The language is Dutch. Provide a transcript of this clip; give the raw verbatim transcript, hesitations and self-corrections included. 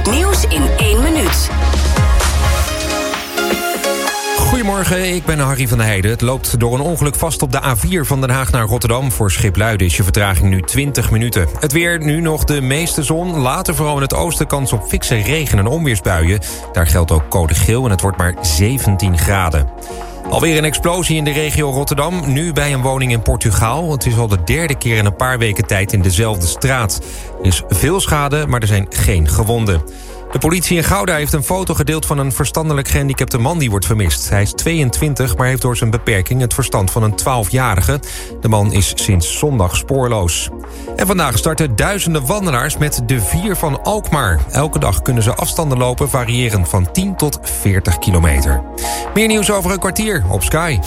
Het nieuws in één minuut. Goedemorgen, ik ben Harry van der Heijden. Het loopt door een ongeluk vast op de A vier van Den Haag naar Rotterdam. Voor Schipluiden is je vertraging nu twintig minuten. Het weer, nu nog de meeste zon. Later vooral in het oosten kans op fikse regen- en onweersbuien. Daar geldt ook code geel en het wordt maar zeventien graden. Alweer een explosie in de regio Rotterdam. Nu bij een woning in Portugal. Het is al de derde keer in een paar weken tijd in dezelfde straat. Er is veel schade, maar er zijn geen gewonden. De politie in Gouda heeft een foto gedeeld van een verstandelijk gehandicapte man die wordt vermist. Hij is tweeëntwintig, maar heeft door zijn beperking het verstand van een twaalfjarige. De man is sinds zondag spoorloos. En vandaag starten duizenden wandelaars met de Vier van Alkmaar. Elke dag kunnen ze afstanden lopen variërend van tien tot veertig kilometer. Meer nieuws over een kwartier op Sky.